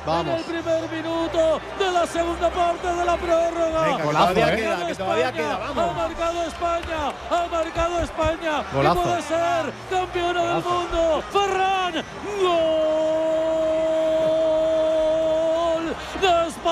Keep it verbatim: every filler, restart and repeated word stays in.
Vamos. En el primer minuto de la segunda parte de la prórroga. Venga, Golazo, todavía ¿eh? queda, que todavía España, queda, ha vamos. marcado España, ha marcado España. Golazo. Y puede ser campeona del Golazo. mundo. Ferran, ¡gol!